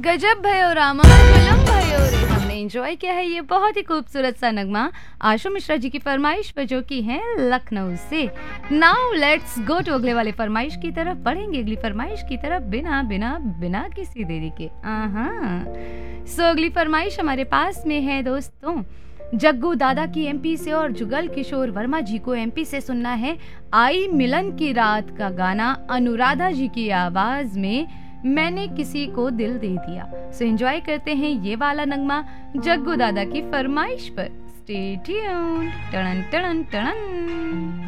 गजब भयो रामा कलम भयो रे। हमने एंजॉय किया है ये बहुत ही खूबसूरत सा नगमा आशु मिश्रा जी की फरमाइश पर, जो की है लखनऊ से। नाउ लेट्स गो टू अगले वाले फरमाइश की तरफ बढ़ेंगे, अगली फरमाइश की तरफ बिना बिना बिना किसी देरी के। सो अगली फरमाइश हमारे पास में है दोस्तों जग्गू दादा की एमपी से, और जुगल किशोर वर्मा जी को एमपी से सुनना है आई मिलन की रात का गाना अनुराधा जी की आवाज में, मैंने किसी को दिल दे दिया। सो एंजॉय करते हैं ये वाला नगमा जग्गू दादा की फरमाइश पर। Stay tuned. टड़न टड़न टड़न।